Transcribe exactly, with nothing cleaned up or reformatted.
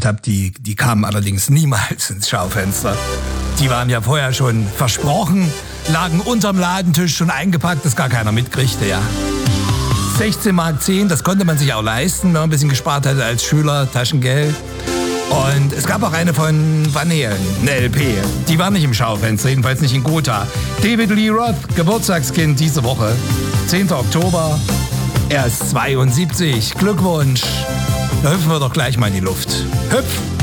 gekauft habe, die, die kamen allerdings niemals ins Schaufenster. Die waren ja vorher schon versprochen, lagen unterm Ladentisch schon eingepackt, dass gar keiner mitkriegte, ja. sechzehn Mark zehn, das konnte man sich auch leisten, wenn man ein bisschen gespart hatte als Schüler, Taschengeld. Und es gab auch eine von Van Halen, eine L P. Die war nicht im Schaufenster, jedenfalls nicht in Gotha. David Lee Roth, Geburtstagskind diese Woche, zehnten Oktober. Er ist zweiundsiebzig. Glückwunsch. Da hüpfen wir doch gleich mal in die Luft. Hüpf!